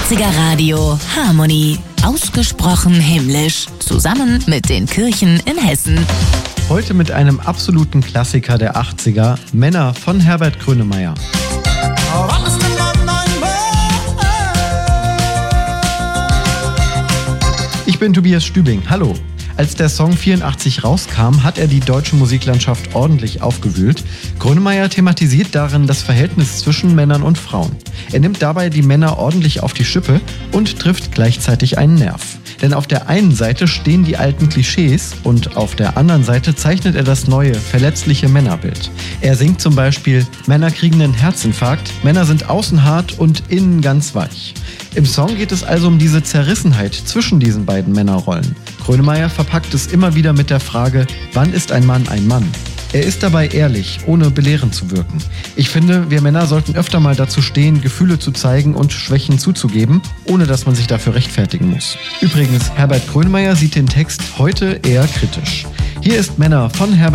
80er Radio Harmonie. Ausgesprochen himmlisch. Zusammen mit den Kirchen in Hessen. Heute mit einem absoluten Klassiker der 80er, Männer von Herbert Grönemeyer. Ich bin Tobias Stübing, hallo. Als der Song 84 rauskam, hat er die deutsche Musiklandschaft ordentlich aufgewühlt. Grönemeyer thematisiert darin das Verhältnis zwischen Männern und Frauen. Er nimmt dabei die Männer ordentlich auf die Schippe und trifft gleichzeitig einen Nerv. Denn auf der einen Seite stehen die alten Klischees und auf der anderen Seite zeichnet er das neue, verletzliche Männerbild. Er singt zum Beispiel: Männer kriegen einen Herzinfarkt, Männer sind außen hart und innen ganz weich. Im Song geht es also um diese Zerrissenheit zwischen diesen beiden Männerrollen. Grönemeyer verpackt es immer wieder mit der Frage: Wann ist ein Mann ein Mann? Er ist dabei ehrlich, ohne belehrend zu wirken. Ich finde, wir Männer sollten öfter mal dazu stehen, Gefühle zu zeigen und Schwächen zuzugeben, ohne dass man sich dafür rechtfertigen muss. Übrigens, Herbert Grönemeyer sieht den Text heute eher kritisch. Hier ist Männer von Herbert